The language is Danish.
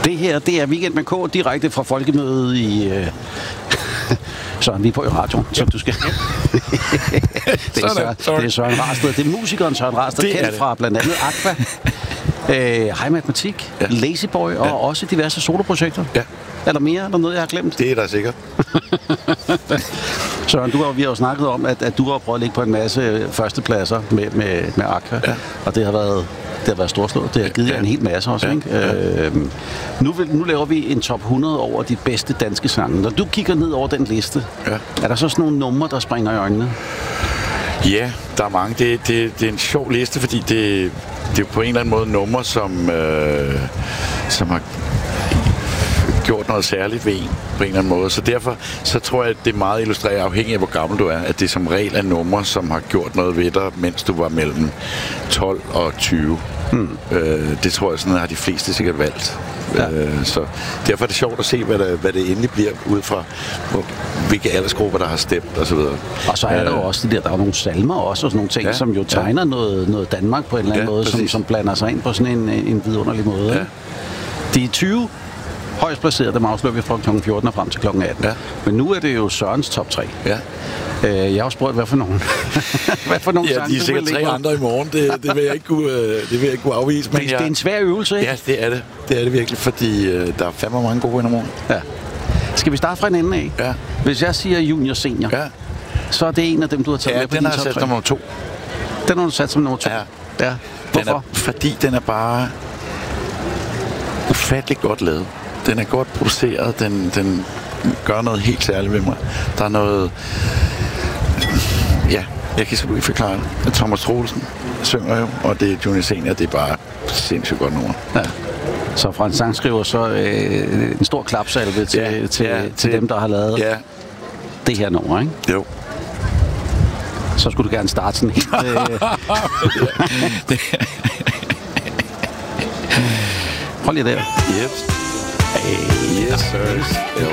Det her, det er Weekend med K, direkte fra Folkemødet i... Søren, vi er på i radioen, så du skal... det er Søren Rasted. Det er musikeren Søren Rasted, kendt fra blandt andet Aqua, High Matematik, Lazy Boy og også diverse soloprojekter. Ja. Er der mere? Er der noget, jeg har glemt? Det er der sikkert. Søren, vi har jo snakket om, at du har prøvet at ligge på en masse førstepladser med Aqua, og det har været storslået. Det har givet jer en hel masse også, ikke? Nu laver vi en top 100 over de bedste danske sange. Når du kigger ned over den liste, er der så sådan nogle numre, der springer i øjnene? Ja, der er mange. Det er en sjov liste, fordi det er på en eller anden måde numre, som har gjort noget særligt ved en på en eller anden måde. Så derfor så tror jeg, at det er meget illustreret afhængig af, hvor gammel du er, at det som regel er numre, som har gjort noget ved dig, mens du var mellem 12 og 20. Det tror jeg, sådan har de fleste sikkert valgt. Ja. Så derfor er det sjovt at se, hvad det endelig bliver, ud fra hvilke aldersgrupper, der har stemt og så videre. Og så er der jo også der er nogle salmer også, og sådan nogle ting, som jo tegner noget Danmark på en eller anden måde, som blander sig ind på sådan en vidunderlig måde. Ja. De 20 højst placeret, dem afslører vi fra kl. 14 og frem til kl. 18. Ja. Men nu er det jo Sørens top 3. Ja. Jeg har også spurgt, hvad for nogen sange, de er sikkert 3 andre i morgen. Det vil jeg ikke kunne afvise. Men det er en svær øvelse, ikke? Ja, det er det. Det er det virkelig, fordi der er fandme mange gode i morgen. Ja. Skal vi starte fra en ende af? Ja. Hvis jeg siger junior senior, så er det en af dem, du har taget med på din top 3. Den har jeg sat som nummer 2. Den har du sat som nummer 2? Ja. Hvorfor? Fordi den er bare ufatteligt godt lavet. Den er godt produceret, den gør noget helt særligt ved mig. Der er noget... Ja, jeg kan sgu ikke forklare det. Thomas Troelsen synger jo, og det er Junior Senior, det er bare sindssygt godt nummer. Ja. Så fra en sangskriver, så en stor klapsalve til dem, der har lavet det her nummer, ikke? Jo. Så skulle du gerne starte sådan helt... Hold lige der. Yes. Yes, sir.